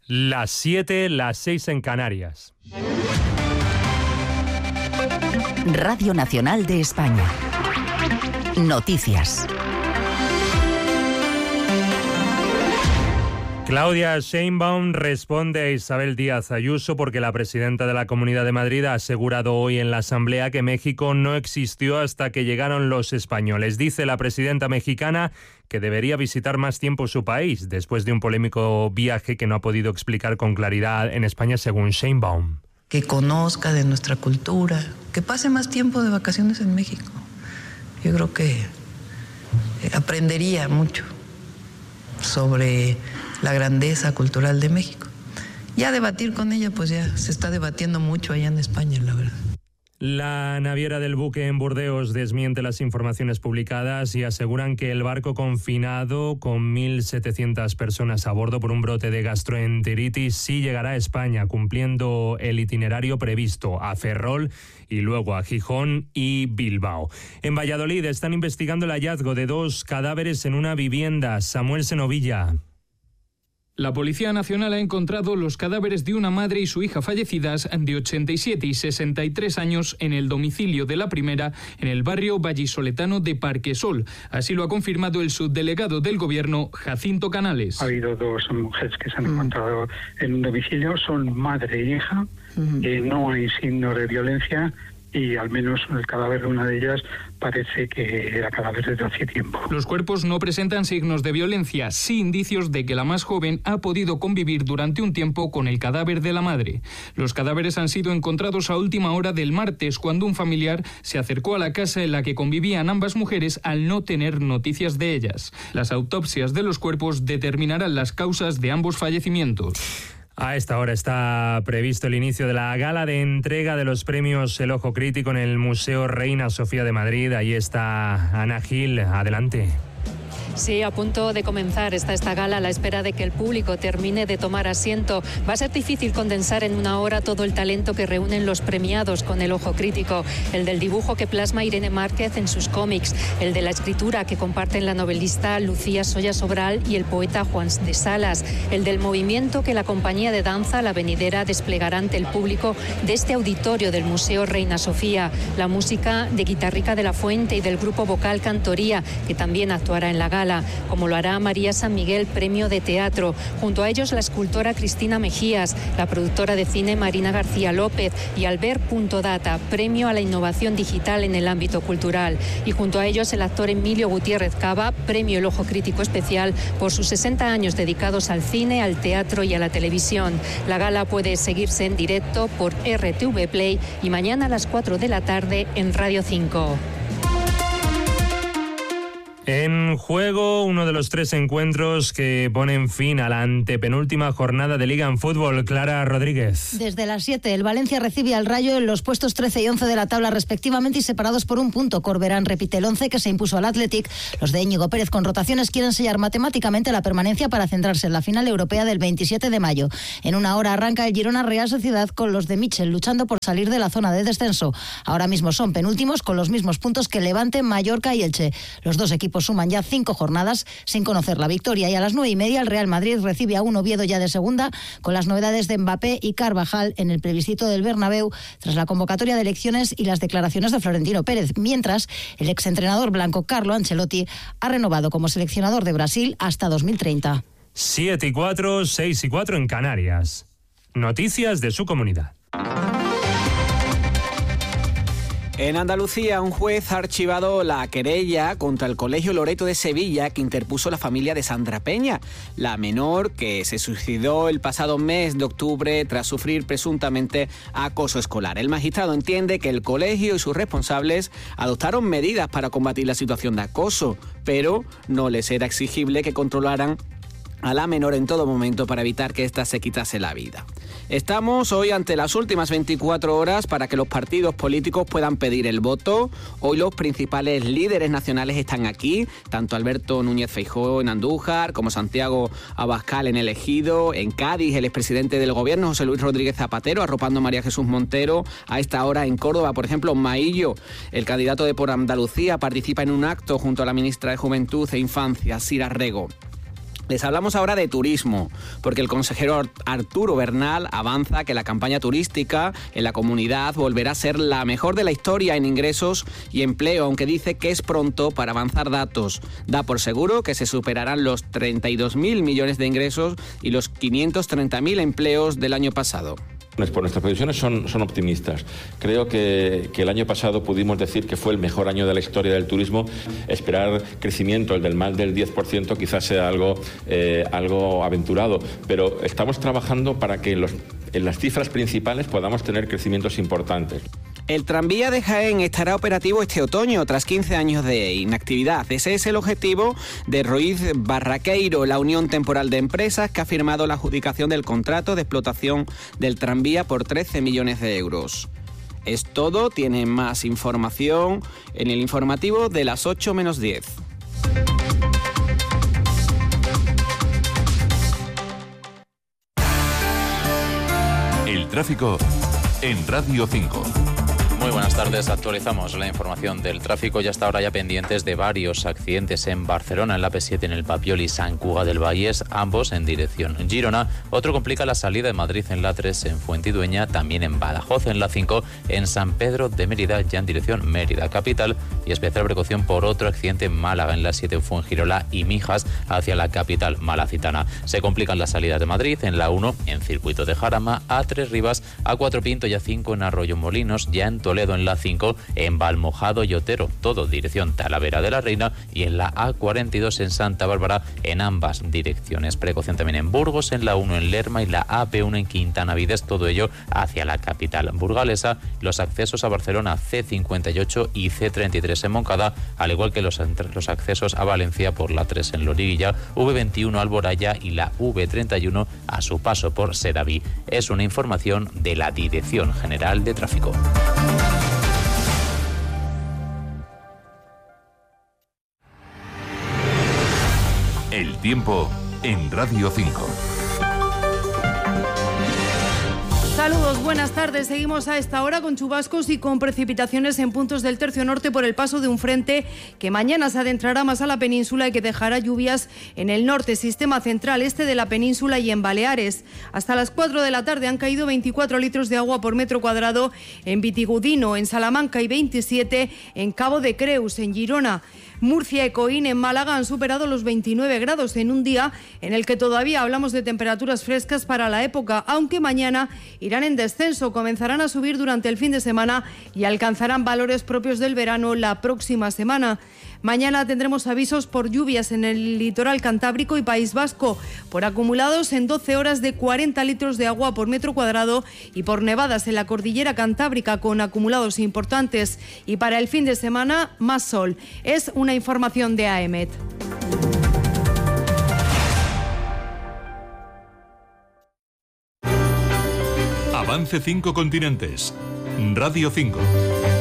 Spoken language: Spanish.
Las 7, las 6 en Canarias. Radio Nacional de España. Noticias. Claudia Sheinbaum responde a Isabel Díaz Ayuso porque la presidenta de la Comunidad de Madrid ha asegurado hoy en la Asamblea que México no existió hasta que llegaron los españoles. Dice la presidenta mexicana que debería visitar más tiempo su país después de un polémico viaje que no ha podido explicar con claridad en España, según Sheinbaum. Que conozca de nuestra cultura, que pase más tiempo de vacaciones en México. Yo creo que aprendería mucho sobre la grandeza cultural de México. Ya debatir con ella, pues ya se está debatiendo mucho allá en España, la verdad. La naviera del buque en Burdeos desmiente las informaciones publicadas y aseguran que el barco confinado con 1.700 personas a bordo por un brote de gastroenteritis sí llegará a España, cumpliendo el itinerario previsto a Ferrol y luego a Gijón y Bilbao. En Valladolid están investigando el hallazgo de 2 cadáveres en una vivienda. Samuel Senovilla. La Policía Nacional ha encontrado los cadáveres de una madre y su hija fallecidas de 87 y 63 años en el domicilio de la primera en el barrio vallisoletano de Parquesol. Así lo ha confirmado el subdelegado del Gobierno, Jacinto Canales. Ha habido 2 mujeres que se han encontrado en un domicilio, son madre e hija, no hay signos de violencia y al menos el cadáver de una de ellas parece que era cadáver desde hace tiempo. Los cuerpos no presentan signos de violencia, sí indicios de que la más joven ha podido convivir durante un tiempo con el cadáver de la madre. Los cadáveres han sido encontrados a última hora del martes, cuando un familiar se acercó a la casa en la que convivían ambas mujeres al no tener noticias de ellas. Las autopsias de los cuerpos determinarán las causas de ambos fallecimientos. A esta hora está previsto el inicio de la gala de entrega de los premios El Ojo Crítico en el Museo Reina Sofía de Madrid. Ahí está Ana Gil. Adelante. Sí, a punto de comenzar está esta gala a la espera de que el público termine de tomar asiento. Va a ser difícil condensar en una hora todo el talento que reúnen los premiados con el ojo crítico. El del dibujo que plasma Irene Márquez en sus cómics, el de la escritura que comparten la novelista Lucía Soya Sobral y el poeta Juan de Salas, el del movimiento que la compañía de danza La Venidera desplegará ante el público de este auditorio del Museo Reina Sofía, la música de Guitarrica de la Fuente y del grupo vocal Cantoría, que también actuará en la gala, como lo hará María San Miguel, premio de teatro. Junto a ellos la escultora Cristina Mejías, la productora de cine Marina García López y Albert.data, premio a la innovación digital en el ámbito cultural. Y junto a ellos el actor Emilio Gutiérrez Cava, premio El Ojo Crítico Especial por sus 60 años dedicados al cine, al teatro y a la televisión. La gala puede seguirse en directo por RTV Play y mañana a las 4 de la tarde en Radio 5. En juego, uno de los 3 encuentros que ponen fin a la antepenúltima jornada de Liga en fútbol. Clara Rodríguez. Desde las 7, el Valencia recibe al Rayo en los puestos 13 y 11 de la tabla respectivamente y separados por un punto. Corberán repite el 11 que se impuso al Athletic. Los de Íñigo Pérez con rotaciones quieren sellar matemáticamente la permanencia para centrarse en la final europea del 27 de mayo. En una hora arranca el Girona Real Sociedad con los de Michel luchando por salir de la zona de descenso. Ahora mismo son penúltimos con los mismos puntos que Levante, Mallorca y Elche. Los dos equipos suman ya 5 jornadas sin conocer la victoria y a las 9:30 el Real Madrid recibe a un Oviedo ya de segunda con las novedades de Mbappé y Carvajal en el plebiscito del Bernabéu tras la convocatoria de elecciones y las declaraciones de Florentino Pérez, mientras el exentrenador blanco Carlo Ancelotti ha renovado como seleccionador de Brasil hasta 2030. 7:04, 6:04 en Canarias. Noticias de su comunidad. En Andalucía, un juez ha archivado la querella contra el Colegio Loreto de Sevilla que interpuso la familia de Sandra Peña, la menor que se suicidó el pasado mes de octubre tras sufrir presuntamente acoso escolar. El magistrado entiende que el colegio y sus responsables adoptaron medidas para combatir la situación de acoso, pero no les era exigible que controlaran a la menor en todo momento para evitar que ésta se quitase la vida. Estamos hoy ante las últimas 24 horas para que los partidos políticos puedan pedir el voto. Hoy los principales líderes nacionales están aquí, tanto Alberto Núñez Feijóo en Andújar como Santiago Abascal en El Ejido, en Cádiz el expresidente del gobierno José Luis Rodríguez Zapatero arropando a María Jesús Montero. A esta hora en Córdoba, por ejemplo, Maillo, el candidato de Por Andalucía, participa en un acto junto a la ministra de Juventud e Infancia, Sira Rego. Les hablamos ahora de turismo, porque el consejero Arturo Bernal avanza que la campaña turística en la comunidad volverá a ser la mejor de la historia en ingresos y empleo, aunque dice que es pronto para avanzar datos. Da por seguro que se superarán los 32.000 millones de ingresos y los 530.000 empleos del año pasado. Pues nuestras previsiones son optimistas. Creo que el año pasado pudimos decir que fue el mejor año de la historia del turismo. Esperar crecimiento, el del más del 10%, quizás sea algo aventurado, pero estamos trabajando para que en las cifras principales podamos tener crecimientos importantes. El tranvía de Jaén estará operativo este otoño tras 15 años de inactividad. Ese es el objetivo de Ruiz Barraqueiro, la Unión Temporal de Empresas, que ha firmado la adjudicación del contrato de explotación del tranvía por 13 millones de euros. Es todo, tienen más información en el informativo de las 8 menos 10. El tráfico en Radio 5. Muy buenas tardes, actualizamos la información del tráfico y hasta ahora ya pendientes de varios accidentes en Barcelona, en la P7 en el Papiol y Sant Cugat del Vallès, ambos en dirección Girona. Otro complica la salida de Madrid en la 3 en Fuentidueña, también en Badajoz en la 5, en San Pedro de Mérida ya en dirección Mérida capital, y especial precaución por otro accidente en Málaga en la 7 en Fuengirola y Mijas hacia la capital malacitana. Se complican las salidas de Madrid en la 1 en Circuito de Jarama, A3 Rivas, A4 Pinto y A5 en Arroyo Molinos, ya en Toledo en la 5, en Valmojado y Otero, todo dirección Talavera de la Reina, y en la A42 en Santa Bárbara en ambas direcciones. Precaución también en Burgos, en la 1 en Lerma y la AP1 en Quintana Vides, todo ello hacia la capital burgalesa. Los accesos a Barcelona C58 y C33 en Moncada, al igual que los accesos a Valencia por la 3 en Loriguilla, V21 Alboraya y la V31 a su paso por Sedaví. Es una información de la Dirección General de Tráfico. El tiempo en Radio 5. Saludos, buenas tardes. Seguimos a esta hora con chubascos y con precipitaciones en puntos del tercio norte por el paso de un frente que mañana se adentrará más a la península y que dejará lluvias en el norte, sistema central, este de la península y en Baleares. Hasta las 4 de la tarde han caído 24 litros de agua por metro cuadrado en Vitigudino, en Salamanca, y 27 en Cabo de Creus, en Girona. Murcia y Coín en Málaga han superado los 29 grados en un día en el que todavía hablamos de temperaturas frescas para la época, aunque mañana irán en descenso, comenzarán a subir durante el fin de semana y alcanzarán valores propios del verano la próxima semana. Mañana tendremos avisos por lluvias en el litoral cantábrico y País Vasco, por acumulados en 12 horas de 40 litros de agua por metro cuadrado y por nevadas en la cordillera cantábrica con acumulados importantes. Y para el fin de semana, más sol. Es una información de AEMET. Avance 5 continentes. Radio 5.